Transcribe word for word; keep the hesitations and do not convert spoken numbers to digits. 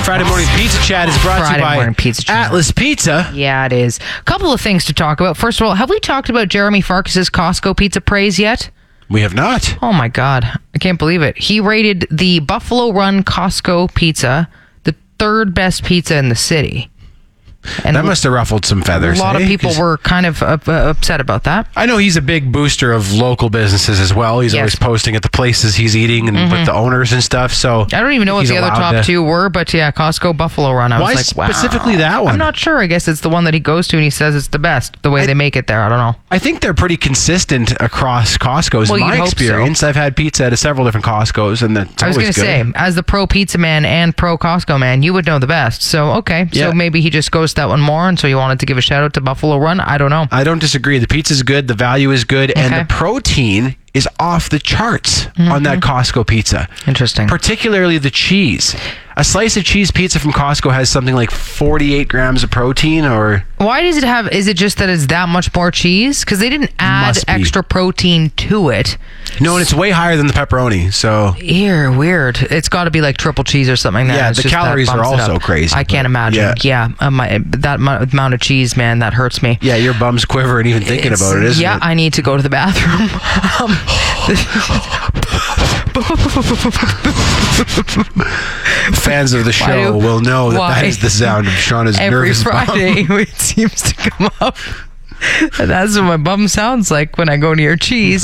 Friday Morning Pizza Chat is brought Friday to you Morning by Pizza Chat. Atlas Pizza. Yeah, it is. A couple of things to talk about. First of all, have we talked about Jeremy Farkas's Costco pizza praise yet? We have not. Oh my God. I can't believe it. He rated the Buffalo Run Costco pizza the third best pizza in the city. And That must have ruffled some feathers. a lot eh? of people 'Cause were kind of uh, uh, upset about that. I know he's a big booster of local businesses as well. He's Yes. always posting at the places he's eating and with the owners and stuff. So I don't even know what he's the other allowed top to- two were, but yeah, Costco Buffalo Run. I Why was like, wow. specifically that one? I'm not sure. I guess it's the one that he goes to and he says it's the best, the way I- they make it there. I don't know. I think they're pretty consistent across Costco's. Well, in you'd my hope so. experience, I've had pizza at several different Costco's, and that's I was always going to good. say, as the pro pizza man and pro Costco man, you would know the best. So, okay. Yeah. So maybe he just goes to that one more, and so you wanted to give a shout out to Buffalo Run? I don't know. I don't disagree. The pizza's good, the value is good, and Okay. the protein is off the charts on that Costco pizza. Interesting. Particularly the cheese. A slice of cheese pizza from Costco has something like forty-eight grams of protein, or Why does it have, is it just that it's that much more cheese? Because they didn't add Must be. extra protein to it. no, and it's way higher than the pepperoni. So Ew, weird. It's got to be like triple cheese or something. That Yeah, it's the just that calories are bumps it also up. crazy, I can't but imagine. yeah. Yeah, uh, my, that mu- amount of cheese, man, that hurts me. yeah, your bum's quivering even thinking It's- about it, isn't yeah, it? I need to go to the bathroom. Um, Fans of the show Why do- will know that why? that is the sound of Shauna's Every nervous bum. Friday, it seems to come up. And that's what my bum sounds like when I go near cheese.